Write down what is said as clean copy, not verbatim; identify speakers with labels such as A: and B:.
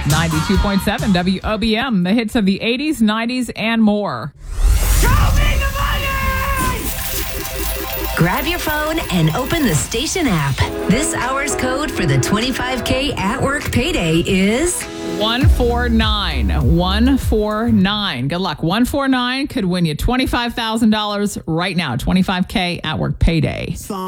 A: 92.7 WOBM, the hits of the 80s, 90s, and more.
B: Grab your phone and open the station app. This hour's code for the 25K at work payday is
A: 149. 149. Good luck. 149 could win you $25,000 right now. 25K at work payday.